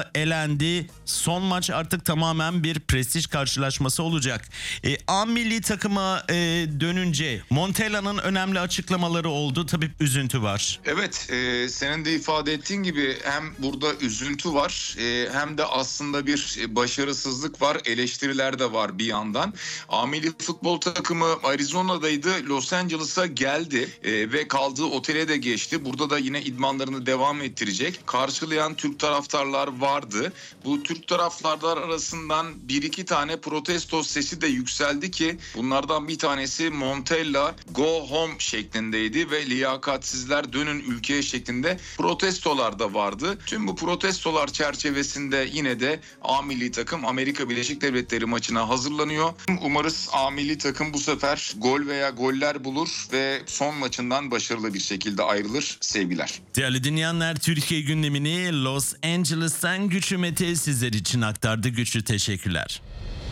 elendi. Son maç artık tamamen bir prestij karşılaşması olacak. A milli takıma dönünce Montella'nın önemli açıklamaları oldu. Tabii üzüntü var. Evet, senin de ifade ettiğin gibi hem burada üzüntü var hem de aslında bir başarısızlık var. Eleştiriler de var bir yandan. A milli futbol takımı Arizona'daydı. Los Angeles'a geldi ve kaldığı otele de geçti. Burada da yine idmanlarını devam ettirecek. Karşılayan Türk taraftarlar vardı. Bu Türk taraftarlar arasından bir iki tane protesto sesi de yükseldi ki bunlardan bir tanesi Montella go home şeklindeydi ve liyakatsizler dönün ülkeye şeklinde protestolar da vardı. Tüm bu protestolar çerçevesinde yine de A milli takım Amerika Birleşik Devletleri maçına hazırlanıyor. Umarız A milli takım bu sefer gol veya goller bulur ve son maçından başarılı bir şekilde ayrılır. Sevgiler. Değerli dinleyenler, Türkiye gündemini Los Angeles'tan Güçlü Mete sizler için aktardı. Güçlü, teşekkürler.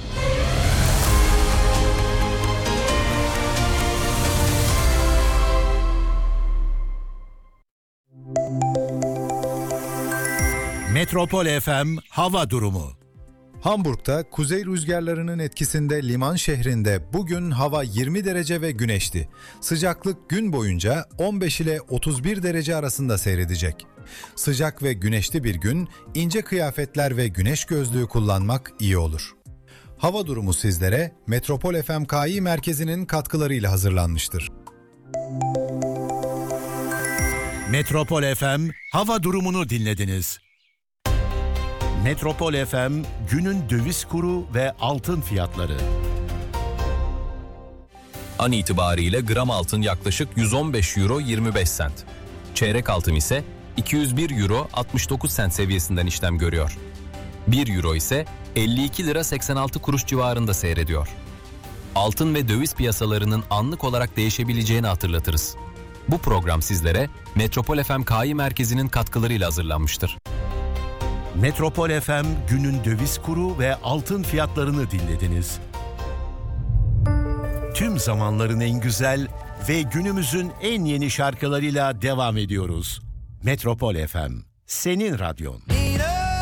Metropol FM hava durumu. Hamburg'da kuzey rüzgarlarının etkisinde liman şehrinde bugün hava 20 derece ve güneşli. Sıcaklık gün boyunca 15 ile 31 derece arasında seyredecek. Sıcak ve güneşli bir gün, ince kıyafetler ve güneş gözlüğü kullanmak iyi olur. Hava durumu sizlere Metropol FM KI merkezinin katkılarıyla hazırlanmıştır. Metropol FM hava durumunu dinlediniz. Metropol FM günün döviz kuru ve altın fiyatları. An itibariyle gram altın yaklaşık 115 euro 25 sent. Çeyrek altın ise 201 euro 69 sent seviyesinden işlem görüyor. 1 euro ise 52 lira 86 kuruş civarında seyrediyor. Altın ve döviz piyasalarının anlık olarak değişebileceğini hatırlatırız. Bu program sizlere Metropol FM KI merkezinin katkılarıyla hazırlanmıştır. Metropol FM günün döviz kuru ve altın fiyatlarını dinlediniz. Tüm zamanların en güzel ve günümüzün en yeni şarkılarıyla devam ediyoruz. Metropol FM, senin radyon.